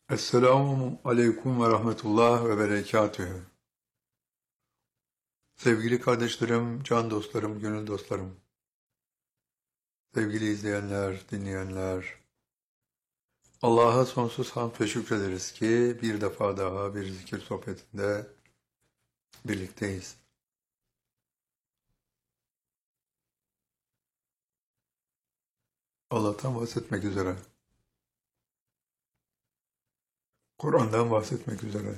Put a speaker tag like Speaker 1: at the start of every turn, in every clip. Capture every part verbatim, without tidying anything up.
Speaker 1: Esselamu aleyküm ve rahmetullah ve berekatühü. Sevgili kardeşlerim, can dostlarım, gönül dostlarım, sevgili izleyenler, dinleyenler, Allah'a sonsuz hamd ve şükrederiz ki bir defa daha bir zikir sohbetinde birlikteyiz. Allah'tan bahsetmek üzere, Kur'an'dan bahsetmek üzere.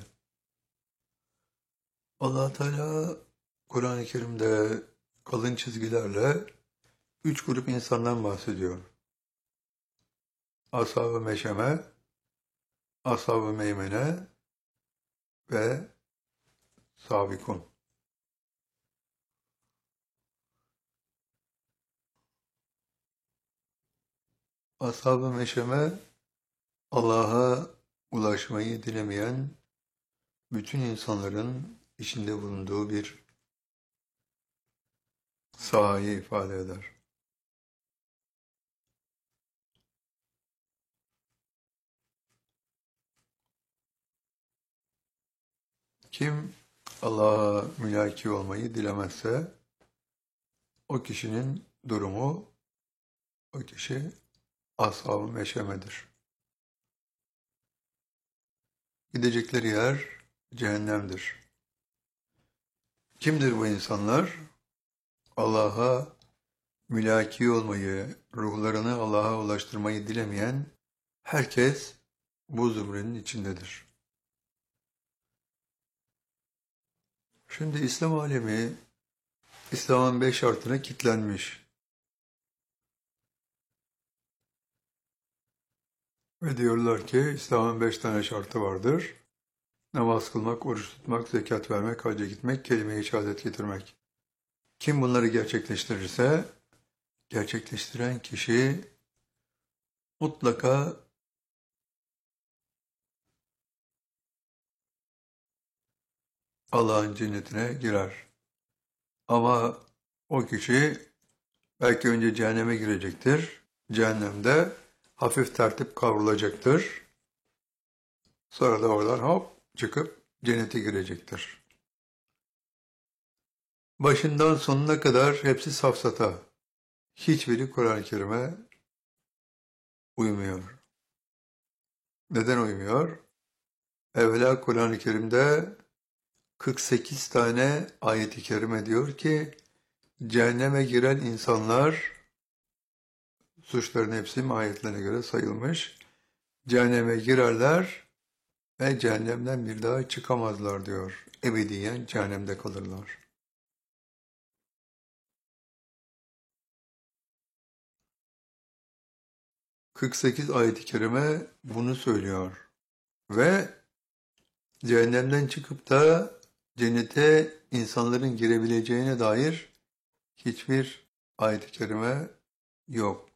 Speaker 1: Allah Teala Kur'an-ı Kerim'de kalın çizgilerle üç grup insandan bahsediyor. Ashab-ı meşeme, ashab-ı meymene ve sabikun. Ashab-ı meşeme, Allah'a ulaşmayı dilemeyen bütün insanların içinde bulunduğu bir sahayı ifade eder. Kim Allah'a mülaki olmayı dilemezse o kişinin durumu, o kişi ashab-ı meşemedir. Gidecekleri yer cehennemdir. Kimdir bu insanlar? Allah'a mülaki olmayı, ruhlarını Allah'a ulaştırmayı dilemeyen herkes bu zümrenin içindedir. Şimdi İslam alemi, İslam'ın beş şartına kilitlenmiş. Ve diyorlar ki İslam'ın beş tane şartı vardır. Namaz kılmak, oruç tutmak, zekat vermek, hacca gitmek, kelime-i şehadet getirmek. Kim bunları gerçekleştirirse, gerçekleştiren kişi mutlaka Allah'ın cennetine girer. Ama o kişi belki önce cehenneme girecektir. Cehennemde hafif tertip kavrulacaktır. Sonra da oradan hop çıkıp cennete girecektir. Başından sonuna kadar hepsi safsata. Hiçbiri Kur'an-ı Kerim'e uymuyor. Neden uymuyor? Evvela Kur'an-ı Kerim'de kırk sekiz tane ayet-i kerime diyor ki cehenneme giren insanlar suçların hepsi ayetlerine göre sayılmış. Cehenneme girerler ve cehennemden bir daha çıkamazlar diyor. Ebediyen cehennemde kalırlar. kırk sekiz ayet-i kerime bunu söylüyor. Ve cehennemden çıkıp da cennete insanların girebileceğine dair hiçbir ayet-i kerime yok.